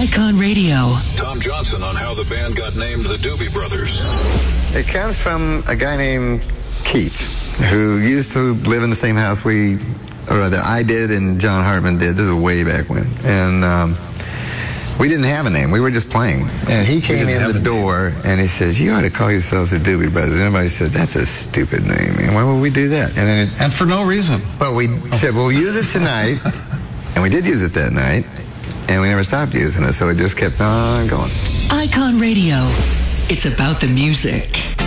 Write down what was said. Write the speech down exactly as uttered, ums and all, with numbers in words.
Icon Radio. Tom Johnson on how the band got named the Doobie Brothers. It comes from a guy named Keith, who used to live in the same house we, or rather I did and John Hartman did. This is way back when. And um, we didn't have a name. We were just playing. And he came in the door and he says, you ought to call yourselves the Doobie Brothers. And everybody said, that's a stupid name, man. Why would we do that? And then it, And for no reason. Well, we said, we'll use it tonight. And we did use it that night. And we never stopped using it, so it just kept on going. Icon Radio. It's about the music.